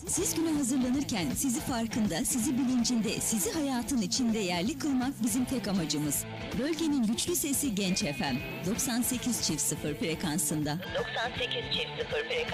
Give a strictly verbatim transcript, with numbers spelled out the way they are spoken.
Siz güne hazırlanırken sizi farkında, sizi bilincinde, sizi hayatın içinde yerli kılmak bizim tek amacımız. Bölgenin güçlü sesi Genç F M. doksan sekiz çift sıfır frekansında. doksan sekiz çift sıfır frekans.